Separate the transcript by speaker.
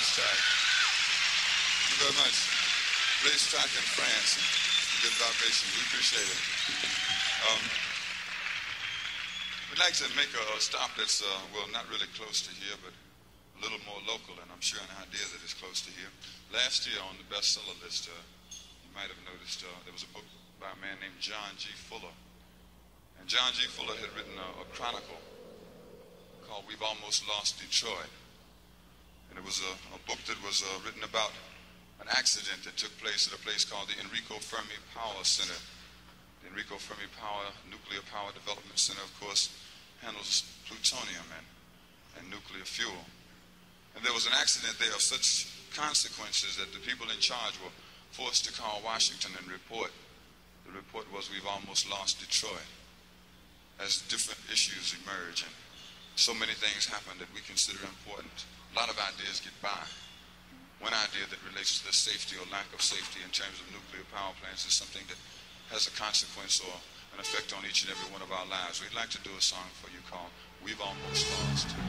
Speaker 1: Racetrack. Thank you very much. Racetrack in France. Good vibration. We appreciate it. We'd like to make a stop that's, well, not really close to here, but a little more local, and I'm sure an idea that is close to here. Last year on the bestseller list, you might have noticed there was a book by a man named John G. Fuller. And John G. Fuller had written a chronicle called We've Almost Lost Detroit. And it was a book that was written about an accident that took place at a place called the Enrico Fermi Power Center. The Enrico Fermi Nuclear Power Development Center, of course, handles plutonium and nuclear fuel. And there was an accident there of such consequences that the people in charge were forced to call Washington and report. The report was, we've almost lost Detroit. As different issues emerge and so many things happen that we consider important. A lot of ideas get by. One idea that relates to the safety or lack of safety in terms of nuclear power plants is something that has a consequence or an effect on each and every one of our lives. We'd like to do a song for you called We've Almost Lost.